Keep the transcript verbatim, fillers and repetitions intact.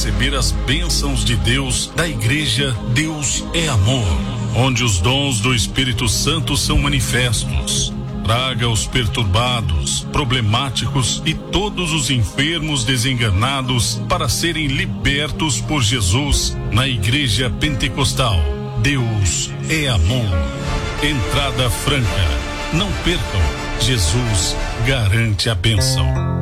receber as bênçãos de Deus da Igreja Deus é Amor, onde os dons do Espírito Santo são manifestos. Traga os perturbados, problemáticos e todos os enfermos desenganados para serem libertos por Jesus na Igreja Pentecostal. Deus é Amor. Entrada franca. Não percam. Jesus garante a bênção.